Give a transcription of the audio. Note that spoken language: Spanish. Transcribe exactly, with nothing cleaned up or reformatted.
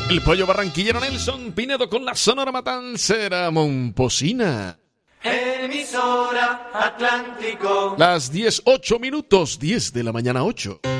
El pollo barranquillero Nelson Pinedo con la Sonora Matancera Momposina. Emisora Atlántico. Las diez, ocho minutos, diez de la mañana, ocho.